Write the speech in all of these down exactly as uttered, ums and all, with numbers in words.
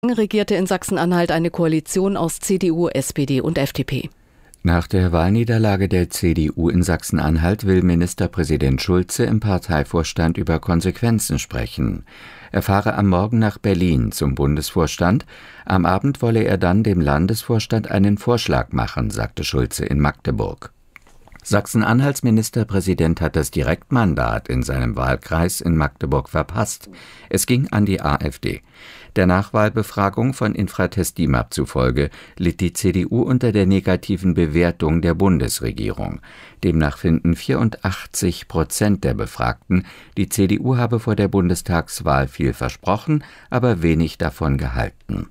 regierte in Sachsen-Anhalt eine Koalition aus C D U, S P D und F D P. Nach der Wahlniederlage der C D U in Sachsen-Anhalt will Ministerpräsident Schulze im Parteivorstand über Konsequenzen sprechen. Er fahre am Morgen nach Berlin zum Bundesvorstand. Am Abend wolle er dann dem Landesvorstand einen Vorschlag machen, sagte Schulze in Magdeburg. Sachsen-Anhalts Ministerpräsident hat das Direktmandat in seinem Wahlkreis in Magdeburg verpasst. Es ging an die AfD. Der Nachwahlbefragung von Infratest DIMAP zufolge litt die C D U unter der negativen Bewertung der Bundesregierung. Demnach finden vierundachtzig Prozent der Befragten, die C D U habe vor der Bundestagswahl viel versprochen, aber wenig davon gehalten.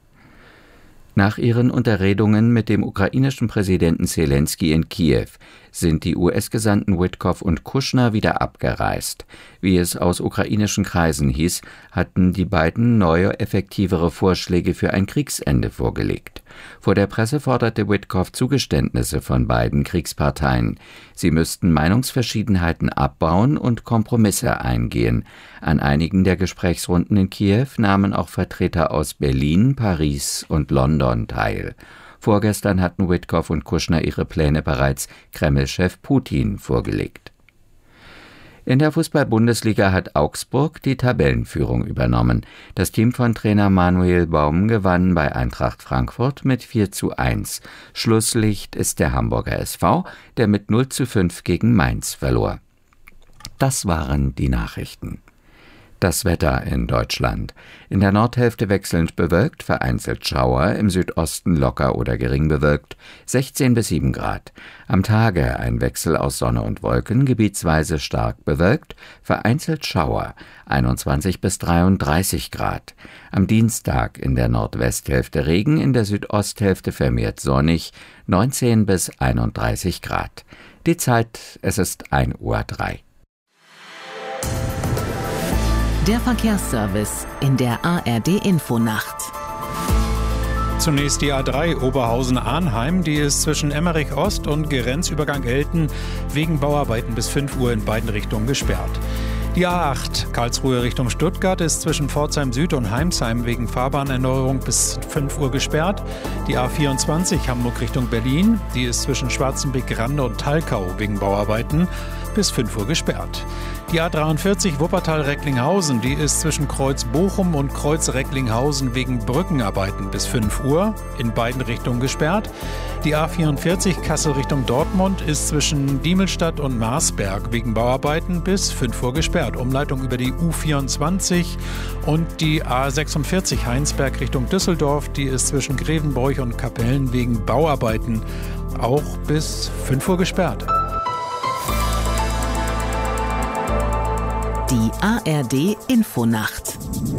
Nach ihren Unterredungen mit dem ukrainischen Präsidenten Selenskyj in Kiew sind die U S-Gesandten Witkoff und Kushner wieder abgereist. Wie es aus ukrainischen Kreisen hieß, hatten die beiden neue, effektivere Vorschläge für ein Kriegsende vorgelegt. Vor der Presse forderte Witkoff Zugeständnisse von beiden Kriegsparteien. Sie müssten Meinungsverschiedenheiten abbauen und Kompromisse eingehen. An einigen der Gesprächsrunden in Kiew nahmen auch Vertreter aus Berlin, Paris und London teil. Vorgestern hatten Witkoff und Kushner ihre Pläne bereits Kreml-Chef Putin vorgelegt. In der Fußball-Bundesliga hat Augsburg die Tabellenführung übernommen. Das Team von Trainer Manuel Baum gewann bei Eintracht Frankfurt mit vier zu eins. Schlusslicht ist der Hamburger S V, der mit null zu fünf gegen Mainz verlor. Das waren die Nachrichten. Das Wetter in Deutschland. In der Nordhälfte wechselnd bewölkt, vereinzelt Schauer, im Südosten locker oder gering bewölkt, sechzehn bis sieben Grad. Am Tage ein Wechsel aus Sonne und Wolken, gebietsweise stark bewölkt, vereinzelt Schauer, einundzwanzig bis dreiunddreißig Grad. Am Dienstag in der Nordwesthälfte Regen, in der Südosthälfte vermehrt sonnig, neunzehn bis einunddreißig Grad. Die Zeit, es ist ein Uhr drei. Der Verkehrsservice in der A R D-Infonacht. Zunächst die A drei Oberhausen-Arnheim, die ist zwischen Emmerich Ost und Grenzübergang Elten wegen Bauarbeiten bis fünf Uhr in beiden Richtungen gesperrt. Die A acht Karlsruhe Richtung Stuttgart ist zwischen Pforzheim Süd und Heimsheim wegen Fahrbahnerneuerung bis fünf Uhr gesperrt. Die A vierundzwanzig Hamburg Richtung Berlin, die ist zwischen Schwarzenbeck, Rande und Talkau wegen Bauarbeiten bis fünf Uhr gesperrt. Die A dreiundvierzig Wuppertal-Recklinghausen, die ist zwischen Kreuz Bochum und Kreuz Recklinghausen wegen Brückenarbeiten bis fünf Uhr in beiden Richtungen gesperrt. Die A vierundvierzig Kassel Richtung Dortmund ist zwischen Diemelstadt und Marsberg wegen Bauarbeiten bis fünf Uhr gesperrt. Umleitung über die U vierundzwanzig und die A sechsundvierzig Heinsberg Richtung Düsseldorf, die ist zwischen Grevenbroich und Kapellen wegen Bauarbeiten auch bis fünf Uhr gesperrt. Die A R D-Infonacht.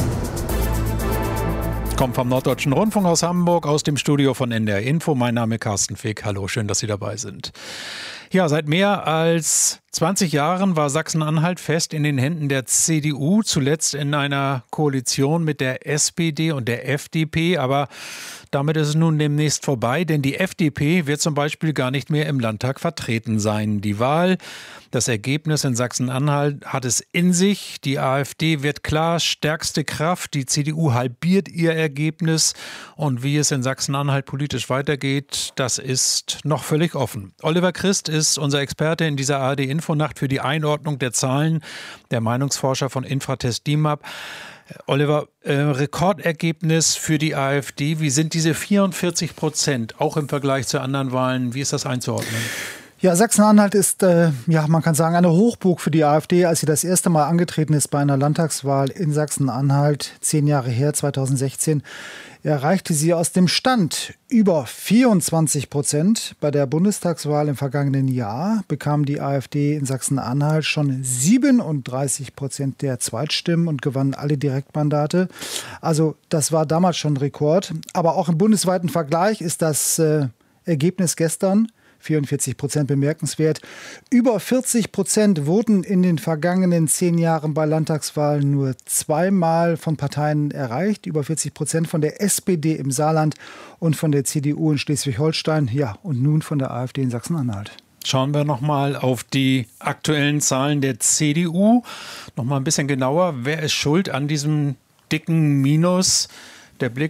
Kommt vom Norddeutschen Rundfunk aus Hamburg, aus dem Studio von N D R Info. Mein Name ist Carsten Fick. Hallo, schön, dass Sie dabei sind. Ja, seit mehr als zwanzig Jahren war Sachsen-Anhalt fest in den Händen der C D U, zuletzt in einer Koalition mit der S P D und der F D P. Aber damit ist es nun demnächst vorbei, denn die F D P wird zum Beispiel gar nicht mehr im Landtag vertreten sein. Die Wahl, das Ergebnis in Sachsen-Anhalt hat es in sich. Die AfD wird klar stärkste Kraft. Die C D U halbiert ihr Ergebnis. Und wie es in Sachsen-Anhalt politisch weitergeht, das ist noch völlig offen. Oliver Christ ist unser Experte in dieser A R D-Infonacht für die Einordnung der Zahlen, der Meinungsforscher von Infratest DIMAP. Oliver, äh, Rekordergebnis für die AfD. Wie sind diese vierundvierzig Prozent, auch im Vergleich zu anderen Wahlen, wie ist das einzuordnen? Ja, Sachsen-Anhalt ist, äh, ja, man kann sagen, eine Hochburg für die AfD, als sie das erste Mal angetreten ist bei einer Landtagswahl in Sachsen-Anhalt, zehn Jahre her, zweitausendsechzehn, erreichte sie aus dem Stand über vierundzwanzig Prozent. Bei der Bundestagswahl im vergangenen Jahr bekam die AfD in Sachsen-Anhalt schon siebenunddreißig Prozent der Zweitstimmen und gewann alle Direktmandate. Also das war damals schon Rekord. Aber auch im bundesweiten Vergleich ist das äh, Ergebnis gestern vierundvierzig Prozent bemerkenswert. Über vierzig Prozent wurden in den vergangenen zehn Jahren bei Landtagswahlen nur zweimal von Parteien erreicht. Über vierzig Prozent von der S P D im Saarland und von der C D U in Schleswig-Holstein. Ja, und nun von der AfD in Sachsen-Anhalt. Schauen wir nochmal auf die aktuellen Zahlen der C D U. Nochmal ein bisschen genauer. Wer ist schuld an diesem dicken Minus? Der Blick